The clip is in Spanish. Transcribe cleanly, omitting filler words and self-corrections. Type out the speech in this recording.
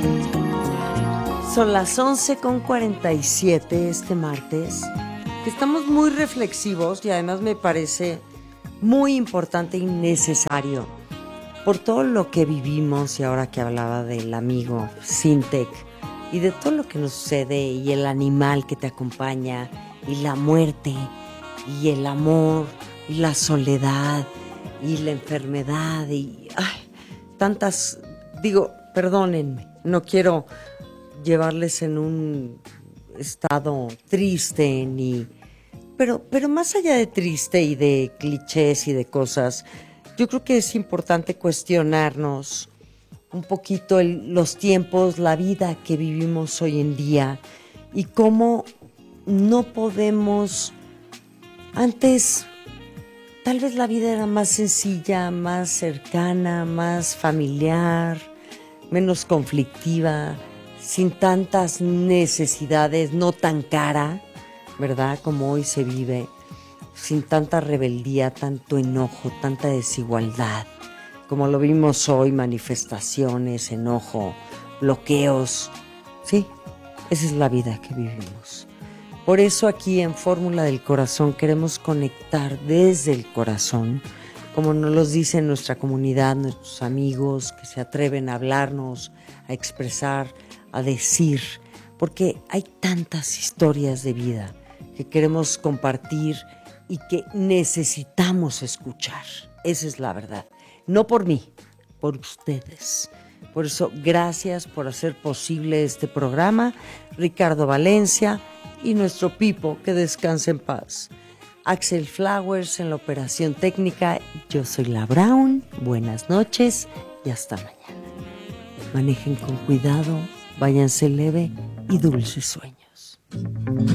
Son las 11:47 este martes, que estamos muy reflexivos y además me parece muy importante y necesario por todo lo que vivimos y ahora que hablaba del amigo Sintek y de todo lo que nos sucede y el animal que te acompaña y la muerte y el amor y la soledad y la enfermedad y tantas, digo, perdónenme, no quiero llevarles en un estado triste pero más allá de triste y de clichés y de cosas, yo creo que es importante cuestionarnos un poquito los tiempos, la vida que vivimos hoy en día y cómo no podemos. Antes tal vez la vida era más sencilla, más cercana, más familiar, menos conflictiva, sin tantas necesidades, no tan cara, ¿verdad? Como hoy se vive, sin tanta rebeldía, tanto enojo, tanta desigualdad, como lo vimos hoy, manifestaciones, enojo, bloqueos. Sí, esa es la vida que vivimos. Por eso aquí en Fórmula del Corazón queremos conectar desde el corazón, como nos lo dice nuestra comunidad, nuestros amigos que se atreven a hablarnos, a expresar, a decir, porque hay tantas historias de vida que queremos compartir y que necesitamos escuchar. Esa es la verdad. No por mí, por ustedes. Por eso, gracias por hacer posible este programa. Ricardo Valencia y nuestro Pipo, que descanse en paz. Axel Flowers en la operación técnica. Yo soy La Brown. Buenas noches y hasta mañana. Manejen con cuidado, váyanse leve y dulces sueños.